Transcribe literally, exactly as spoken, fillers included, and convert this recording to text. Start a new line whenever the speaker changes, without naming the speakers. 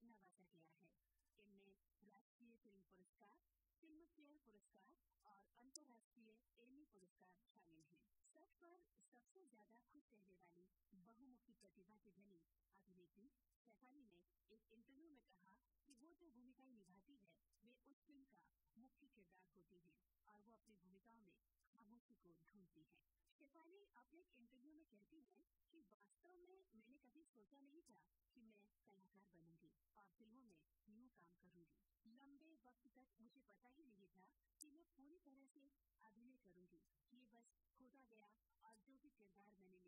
नवाजा गया है। इनमें राष्ट्रीय फिल्म पुरस्कार, फिल्म फेयर पुरस्कार और अंतर्राष्ट्रीय एमी पुरस्कार शामिल हैं। सेट पर सबसे ज्यादा खुश रहने वाली बहुमुखी प्रतिभा की धनी अभिनेत्री शेफाली ने एक इंटरव्यू में कहा कि वो जो भूमिकाएं निभाती है वे उस फिल्म का मुख्य किरदार होती है और वो अपनी भूमिकाओं में खामोशी को ढूंढती है। शेफाली अपने एक इंटरव्यू में कहती है कि वास्तव में मैंने कभी सोचा नहीं था कि मैं कलाकार बनूंगी और फिल्मों में यूं काम करूंगी। लंबे वक्त तक मुझे पता ही नहीं था कि मैं पूरी तरह से अभिनय करूंगी। ये बस होता गया और जो भी किरदार मैंने